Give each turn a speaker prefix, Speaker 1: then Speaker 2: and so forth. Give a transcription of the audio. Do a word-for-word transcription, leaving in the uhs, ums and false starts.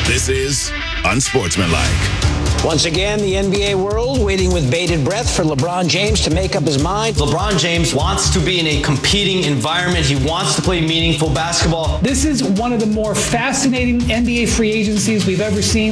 Speaker 1: This is Unsportsmanlike.
Speaker 2: Once again, the N B A world waiting with bated breath for LeBron James to make up his mind.
Speaker 3: LeBron James wants to be in a competing environment. He wants to play meaningful basketball.
Speaker 4: This is one of the more fascinating N B A free agencies we've ever seen.